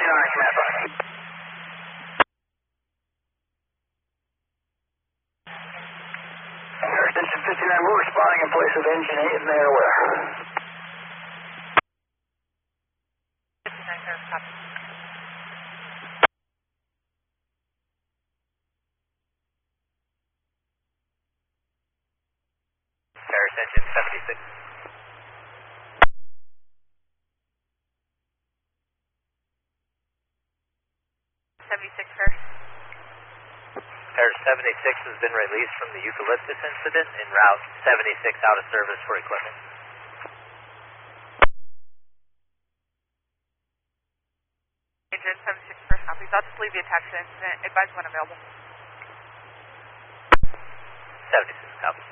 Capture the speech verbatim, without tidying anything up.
fifty-nine, stand by. Extension fifty-nine, we're responding in place of engine eight, and they are aware. fifty-nine, sir, copy. Paris engine seventy-six. seventy-six, sir. Paris seventy-six has been released from the eucalyptus incident en route seventy-six out of service for equipment. Engine seventy-six, first copy. I'll just leave the attached incident. Advise when available. seventy-six, copy.